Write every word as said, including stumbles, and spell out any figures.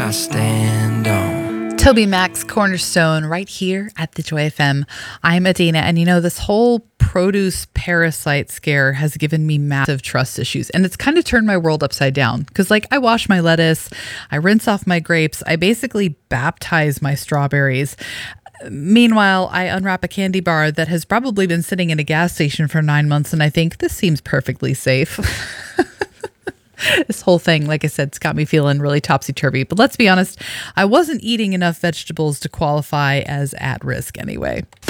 I stand on. Toby Mac's Cornerstone right here at the Joy F M. I'm Adina, and you know, this whole produce parasite scare has given me massive trust issues, and it's kind of turned my world upside down because, like, I wash my lettuce, I rinse off my grapes, I basically baptize my strawberries. Meanwhile, I unwrap a candy bar that has probably been sitting in a gas station for nine months, and I think this seems perfectly safe. This whole thing, like I said, it's got me feeling really topsy-turvy. But let's be honest, I wasn't eating enough vegetables to qualify as at risk anyway.